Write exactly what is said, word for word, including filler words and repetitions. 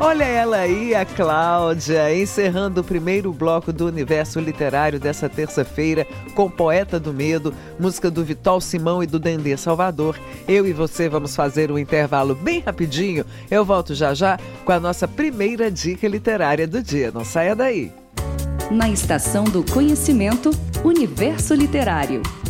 Olha ela aí, a Cláudia, encerrando o primeiro bloco do Universo Literário dessa terça-feira com Poeta do Medo, música do Vitol Simão e do Dendê Salvador. Eu e você vamos fazer um intervalo bem rapidinho. Eu volto já já com a nossa primeira dica literária do dia. Não saia daí. Na Estação do Conhecimento, Universo Literário.